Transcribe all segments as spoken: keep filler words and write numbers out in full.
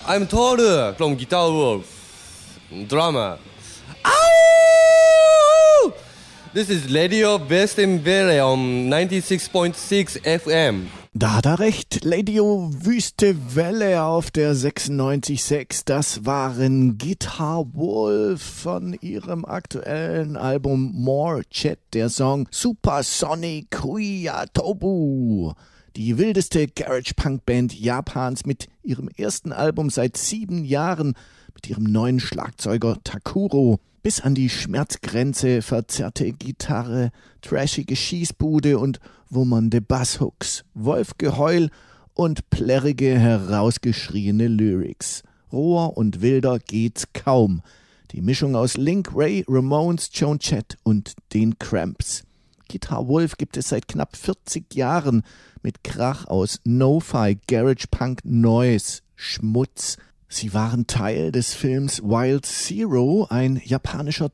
I'm Toru from Guitar Wolf, drummer. Ow! This is Radio Best in Valley on ninety-six point six F M. Da hat er recht, Radio Wüste Welle auf der sechsundneunzig Komma sechs, das waren Guitar Wolf von ihrem aktuellen Album More Chat, der Song Supersonic Huiatobu. Die wildeste Garage-Punk-Band Japans mit ihrem ersten Album seit sieben Jahren, mit ihrem neuen Schlagzeuger Takuro. Bis an die Schmerzgrenze verzerrte Gitarre, trashige Schießbude und wummernde Basshooks, Wolfgeheul und plärrige, herausgeschriene Lyrics. Roher und wilder geht's kaum. Die Mischung aus Link Wray, Ramones, Joan Jett und den Cramps. Guitar Wolf gibt es seit knapp vierzig Jahren mit Krach aus No-Fi, Garage Punk, Noise, Schmutz. Sie waren Teil des Films Wild Zero, ein japanischer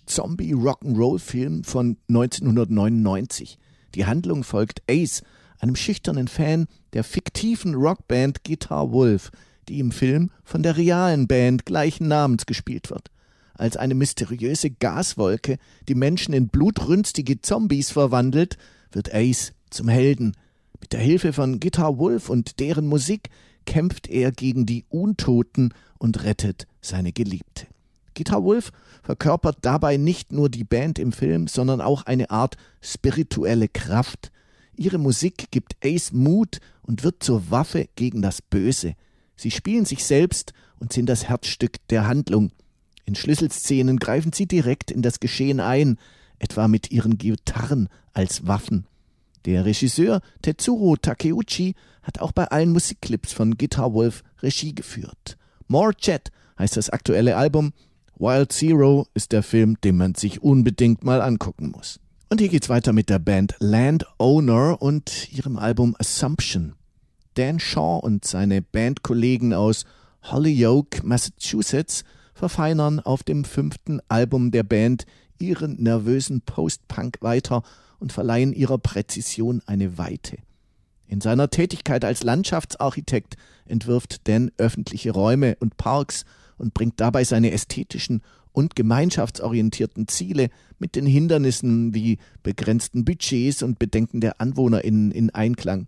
Trash-Zombie-Rock'n'Roll-Film von neunzehnhundertneunundneunzig. Die Handlung folgt Ace, einem schüchternen Fan der fiktiven Rockband Guitar Wolf, die im Film von der realen Band gleichen Namens gespielt wird. Als eine mysteriöse Gaswolke die Menschen in blutrünstige Zombies verwandelt, wird Ace zum Helden. Mit der Hilfe von Guitar Wolf und deren Musik kämpft er gegen die Untoten und rettet seine Geliebte. Guitar Wolf verkörpert dabei nicht nur die Band im Film, sondern auch eine Art spirituelle Kraft. Ihre Musik gibt Ace Mut und wird zur Waffe gegen das Böse. Sie spielen sich selbst und sind das Herzstück der Handlung. In Schlüsselszenen greifen sie direkt in das Geschehen ein, etwa mit ihren Gitarren als Waffen. Der Regisseur Tetsuro Takeuchi hat auch bei allen Musikclips von Guitar Wolf Regie geführt. More Chat heißt das aktuelle Album. Wild Zero ist der Film, den man sich unbedingt mal angucken muss. Und hier geht's weiter mit der Band Landowner und ihrem Album Assumption. Dan Shaw und seine Bandkollegen aus Holyoke, Massachusetts, verfeinern auf dem fünften Album der Band ihren nervösen Post-Punk weiter und verleihen ihrer Präzision eine Weite. In seiner Tätigkeit als Landschaftsarchitekt entwirft Dan öffentliche Räume und Parks und bringt dabei seine ästhetischen und gemeinschaftsorientierten Ziele mit den Hindernissen wie begrenzten Budgets und Bedenken der AnwohnerInnen in Einklang.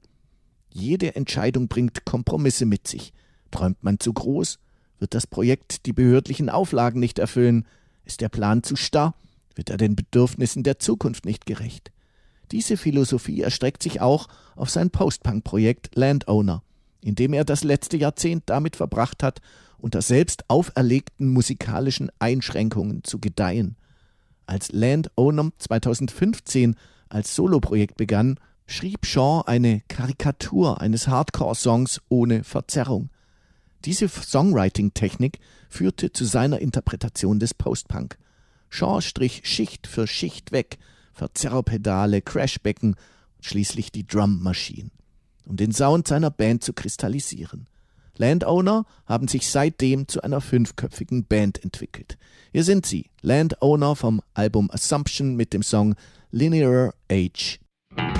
Jede Entscheidung bringt Kompromisse mit sich. Träumt man zu groß? Wird das Projekt die behördlichen Auflagen nicht erfüllen? Ist der Plan zu starr? Wird er den Bedürfnissen der Zukunft nicht gerecht? Diese Philosophie erstreckt sich auch auf sein Post-Punk-Projekt Landowner, in dem er das letzte Jahrzehnt damit verbracht hat, unter selbst auferlegten musikalischen Einschränkungen zu gedeihen. Als Landowner zweitausendfünfzehn als Soloprojekt begann, schrieb Shaw eine Karikatur eines Hardcore-Songs ohne Verzerrung. Diese Songwriting-Technik führte zu seiner Interpretation des Post-Punk. Shaw strich Schicht für Schicht weg, Verzerrpedale, Crashbecken und schließlich die Drum-Machine, um den Sound seiner Band zu kristallisieren. Landowner haben sich seitdem zu einer fünfköpfigen Band entwickelt. Hier sind sie, Landowner vom Album Assumption mit dem Song Linear Age.